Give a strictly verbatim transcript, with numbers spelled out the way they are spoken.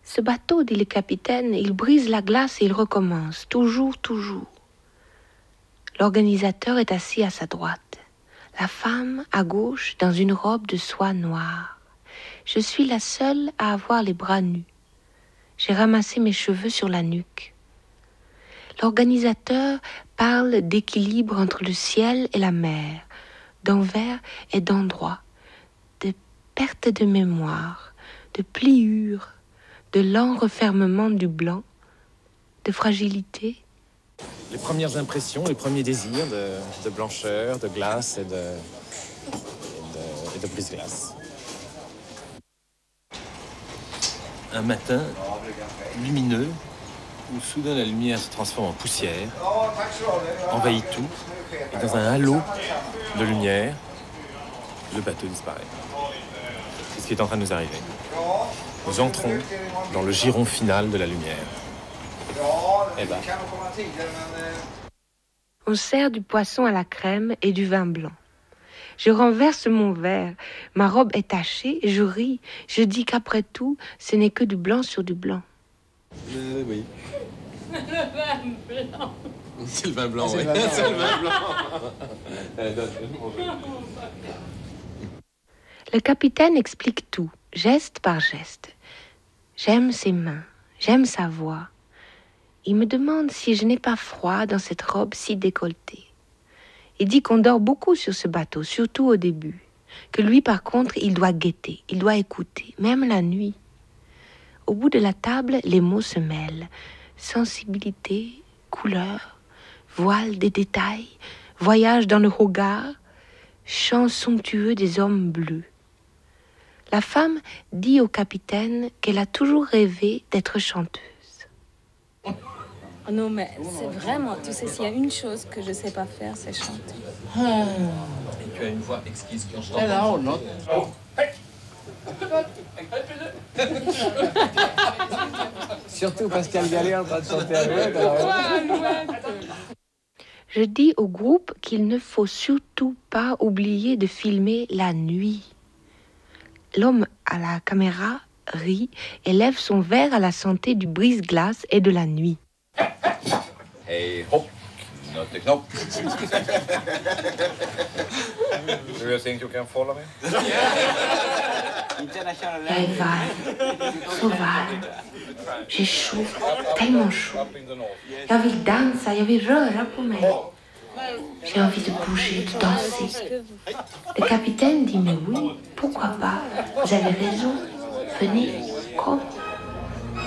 Ce bateau, dit le capitaine, il brise la glace et il recommence, toujours, toujours. L'organisateur est assis à sa droite. La femme, à gauche, dans une robe de soie noire. Je suis la seule à avoir les bras nus. J'ai ramassé mes cheveux sur la nuque. L'organisateur parle d'équilibre entre le ciel et la mer, d'envers et d'endroit, de perte de mémoire, de pliure, de lent refermement du blanc, de fragilité. Les premières impressions, les premiers désirs de, de blancheur, de glace et de, et de, et de brise-glace. Un matin lumineux où soudain la lumière se transforme en poussière, envahit tout, et dans un halo de lumière, le bateau disparaît. C'est ce qui est en train de nous arriver. Nous entrons dans le giron final de la lumière. Et ben. On sert du poisson à la crème et du vin blanc. Je renverse mon verre, ma robe est tachée, je ris, je dis qu'après tout, ce n'est que du blanc sur du blanc. Euh, oui. Le vin blanc. C'est le vin blanc, oui. C'est le vin blanc. Le capitaine explique tout, geste par geste. J'aime ses mains, j'aime sa voix. Il me demande si je n'ai pas froid dans cette robe si décolletée. Il dit qu'on dort beaucoup sur ce bateau, surtout au début. Que lui, par contre, il doit guetter, il doit écouter, même la nuit. Au bout de la table, les mots se mêlent. Sensibilité, couleur, voile des détails, voyage dans le regard, chant somptueux des hommes bleus. La femme dit au capitaine qu'elle a toujours rêvé d'être chanteuse. Oh non, mais c'est vraiment, tu sais, s'il y a une chose que je ne sais pas faire, c'est chanter. Et tu as une voix exquise qui en chante. Alors, non. Surtout Pascal Gallet en train de chanter à l'ouest. Je dis au groupe qu'il ne faut surtout pas oublier de filmer la nuit. L'homme à la caméra rit et lève son verre à la santé du brise-glace et de la nuit. Hey, hop, not the knop. Do you think you can follow me? Jag är varm, så varm. J'ai chaud, tellement chaud. Jag vill dansa, jag vill röra på mig. J'ai envie de bouger, de danser. Le capitaine dit, mais oui, pourquoi pas? Vous avez raison, venez, comme.